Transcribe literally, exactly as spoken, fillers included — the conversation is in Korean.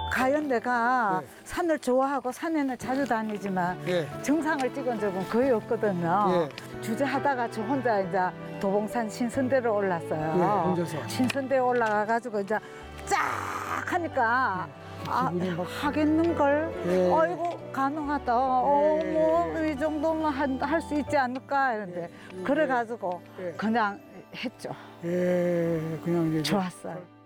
과연 내가 네. 산을 좋아하고 산에는 자주 다니지만 예. 정상을 찍은 적은 거의 없거든요. 예. 주저하다가 저 혼자 이제 도봉산 신선대로 올랐어요. 예, 혼자서. 신선대 올라가가지고 이제 쫙 하니까 아, 기분이 막- 하겠는걸? 예. 어이구, 가능하다. 어, 뭐, 이 정도면 할 수 있지 않을까? 이런데. 그래가지고 예. 그냥 했죠. 예, 그냥 이제 좋았어요.